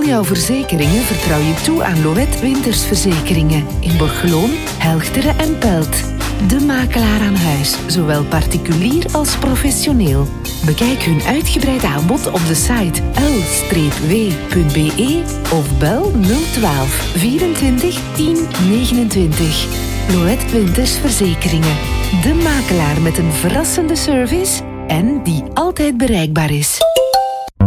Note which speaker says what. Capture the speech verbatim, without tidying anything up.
Speaker 1: al jouw verzekeringen vertrouw je toe aan Loët Wintersverzekeringen in Borgeloon, Helchteren en Pelt. De makelaar aan huis, zowel particulier als professioneel. Bekijk hun uitgebreid aanbod op de site l w punt b e of bel nul twaalf vierentwintig tien negenentwintig. Loët Wintersverzekeringen. De makelaar met een verrassende service en die altijd bereikbaar is.